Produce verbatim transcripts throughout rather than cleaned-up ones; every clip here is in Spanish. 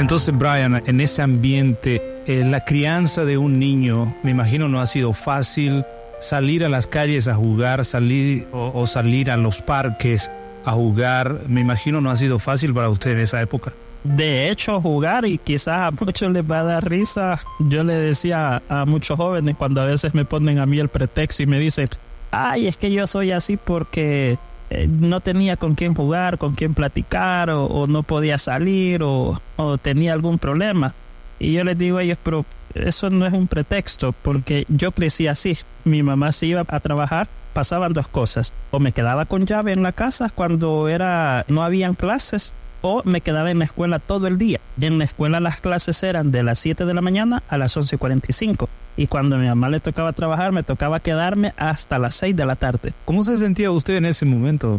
Entonces, Brian, en ese ambiente, eh, la crianza de un niño, me imagino no ha sido fácil. Salir a las calles a jugar, salir o, o salir a los parques a jugar, me imagino no ha sido fácil para usted en esa época. De hecho, jugar, y quizás a muchos les va a dar risa, yo le decía a muchos jóvenes cuando a veces me ponen a mí el pretexto y me dicen, ay, es que yo soy así porque eh, no tenía con quién jugar, con quién platicar, o, o no podía salir, o, o tenía algún problema. Y yo les digo a ellos, pero eso no es un pretexto, porque yo crecí así. Mi mamá se iba a trabajar, pasaban dos cosas. O me quedaba con llave en la casa cuando era no habían clases, o me quedaba en la escuela todo el día. Y en la escuela las clases eran de las siete de la mañana a las once cuarenta y cinco. Y cuando a mi mamá le tocaba trabajar, me tocaba quedarme hasta las seis de la tarde. ¿Cómo se sentía usted en ese momento?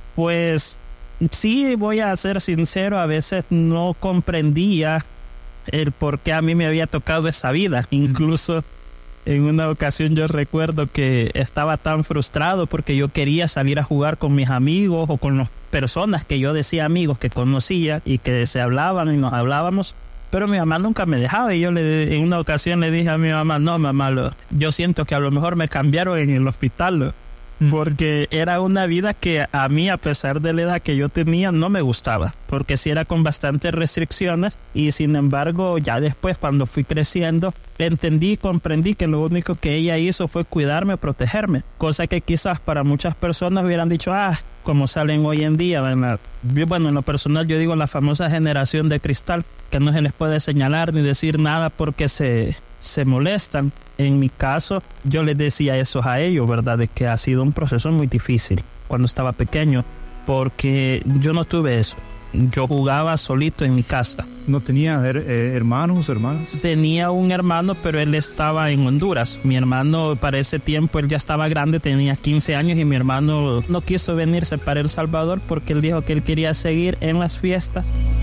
Pues sí, voy a ser sincero, a veces no comprendía el por qué a mí me había tocado esa vida. Incluso en una ocasión yo recuerdo que estaba tan frustrado porque yo quería salir a jugar con mis amigos o con las personas que yo decía amigos que conocía y que se hablaban y nos hablábamos, pero mi mamá nunca me dejaba. Y yo le, en una ocasión le dije a mi mamá, no mamá, lo, yo siento que a lo mejor me cambiaron en el hospital, lo, porque era una vida que a mí, a pesar de la edad que yo tenía, no me gustaba, porque sí era con bastantes restricciones. Y sin embargo, ya después, cuando fui creciendo, entendí y comprendí que lo único que ella hizo fue cuidarme, protegerme, cosa que quizás para muchas personas hubieran dicho, ah, como salen hoy en día, ¿verdad? Bueno, en lo personal yo digo la famosa generación de cristal, que no se les puede señalar ni decir nada porque se... se molestan. En mi caso, yo les decía eso a ellos, ¿verdad? De que ha sido un proceso muy difícil cuando estaba pequeño, porque yo no tuve eso. Yo jugaba solito en mi casa. ¿No tenía her- eh, hermanos, hermanas? Tenía un hermano, pero él estaba en Honduras. Mi hermano, para ese tiempo, él ya estaba grande, tenía quince años, y mi hermano no quiso venirse para El Salvador porque él dijo que él quería seguir en las fiestas